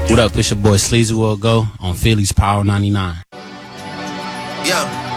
What up? It's your boy Sleazy Will Go on Philly's Power 99. Yeah.